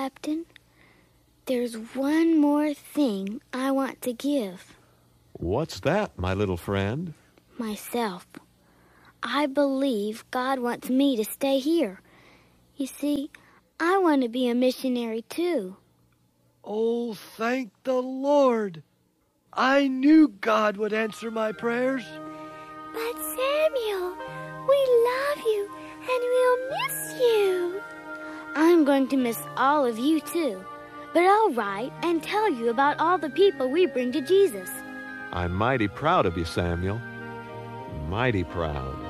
Captain. There's one more thing I want to give. What's that, my little friend? Myself. I believe God wants me to stay here. You see, I want to be a missionary too. Oh, thank the Lord. I knew God would answer my prayers. But Samuel, we love you and we'll miss you. I'm going to miss all of you too. But I'll write and tell you about all the people we bring to Jesus. I'm mighty proud of you, Samuel. Mighty proud.